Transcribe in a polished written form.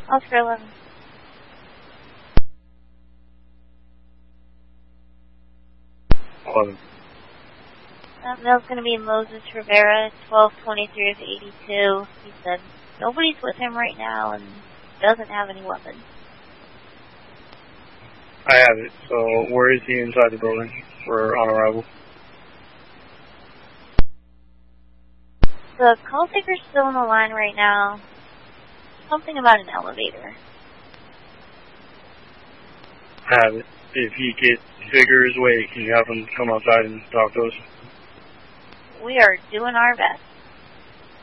Oscar 11. That was going to be Moses Rivera, 1223 of 82. He said nobody's with him right now and doesn't have any weapons. I have it. So where is he inside the building for on arrival? The call taker's still on the line right now. Something about an elevator. I have it. If he figures his way, can you have him come outside and talk to us? We are doing our best.